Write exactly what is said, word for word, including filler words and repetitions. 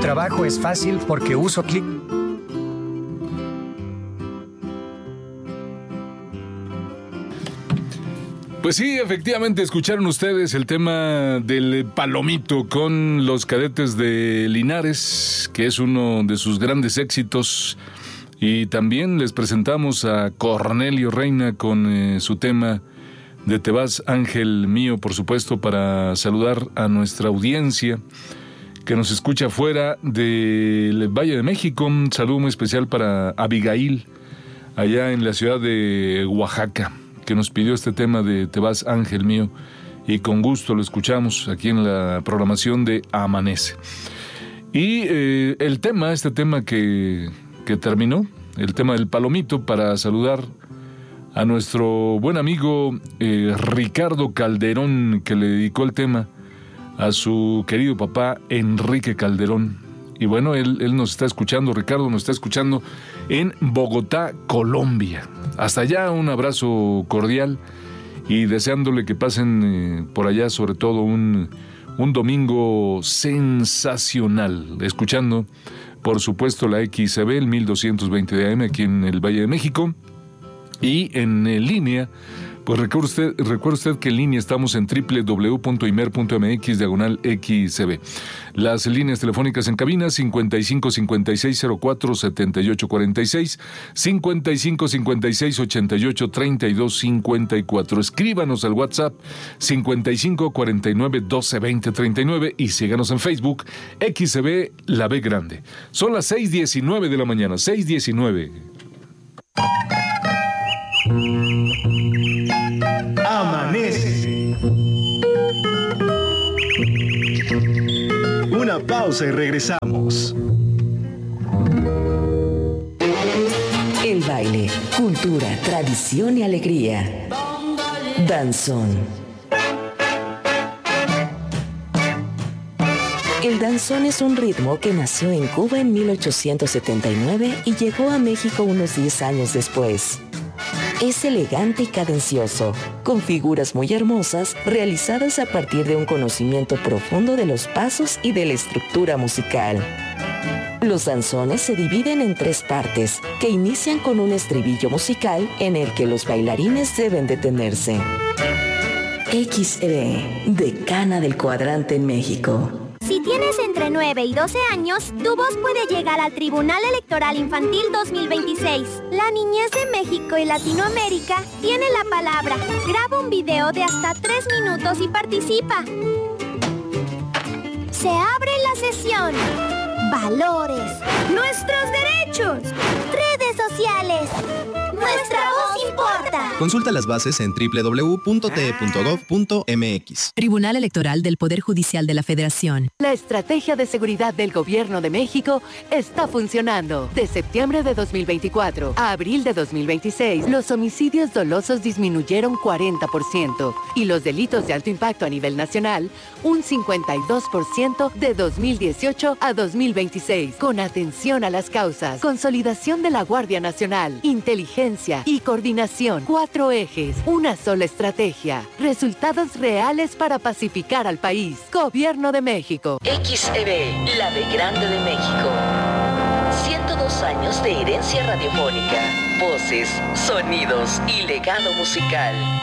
trabajo es fácil porque uso Click. Pues sí, efectivamente, escucharon ustedes el tema del Palomito con los Cadetes de Linares, que es uno de sus grandes éxitos. Y también les presentamos a Cornelio Reina con eh, su tema de Te vas, ángel mío, por supuesto, para saludar a nuestra audiencia que nos escucha fuera del Valle de México. Un saludo muy especial para Abigail, allá en la ciudad de Oaxaca, que nos pidió este tema de Te vas, ángel mío, y con gusto lo escuchamos aquí en la programación de Amanece. Y eh, el tema, este tema que, que terminó, el tema del Palomito, para saludar a nuestro buen amigo eh, Ricardo Calderón, que le dedicó el tema a su querido papá Enrique Calderón. Y bueno, él, él nos está escuchando, Ricardo nos está escuchando en Bogotá, Colombia. Hasta allá un abrazo cordial y deseándole que pasen eh, por allá sobre todo un, un domingo sensacional, escuchando por supuesto la X C B, el mil doscientos veinte de A M aquí en el Valle de México, y en eh, línea. Pues recuerde usted, recuerde usted que en línea estamos en doble u doble u doble u punto imer punto eme equis diagonal X C B. Las líneas telefónicas en cabina cincuenta y cinco cincuenta y seis cero cuatro setenta y ocho cuarenta y seis, cincuenta y cinco cincuenta y seis ochenta y ocho treinta y dos cincuenta y cuatro. Escríbanos al WhatsApp cincuenta y cinco cuarenta y nueve doce veinte treinta y nueve y síganos en Facebook X C B La B Grande. Son las seis diecinueve de la mañana, seis diecinueve. Amanece. Una pausa y regresamos. El baile, cultura, tradición y alegría. Danzón. El danzón es un ritmo que nació en Cuba en mil ochocientos setenta y nueve y llegó a México unos diez años después. Es elegante y cadencioso, con figuras muy hermosas realizadas a partir de un conocimiento profundo de los pasos y de la estructura musical. Los danzones se dividen en tres partes, que inician con un estribillo musical en el que los bailarines deben detenerse. X E B, decana del cuadrante en México. Si tienes entre nueve y doce años, tu voz puede llegar al Tribunal Electoral Infantil dos mil veintiséis. La niñez de México y Latinoamérica tiene la palabra. Graba un video de hasta tres minutos y participa. Se abre la sesión. Valores. Nuestros derechos. Redes sociales. Nuestra voz importa. Consulta las bases en doble u doble u doble u punto t e punto gov punto eme equis. Tribunal Electoral del Poder Judicial de la Federación. La estrategia de seguridad del Gobierno de México está funcionando. De septiembre de dos mil veinticuatro a abril de dos mil veintiséis, los homicidios dolosos disminuyeron cuarenta por ciento y los delitos de alto impacto a nivel nacional un cincuenta y dos por ciento de dos mil dieciocho a dos mil veintiséis. Con atención a las causas, consolidación de la Guardia Nacional, inteligencia y coordinación. Cuatro ejes, una sola estrategia. Resultados reales para pacificar al país. Gobierno de México. X E B, la B Grande de México. ciento dos años de herencia radiofónica, voces, sonidos y legado musical.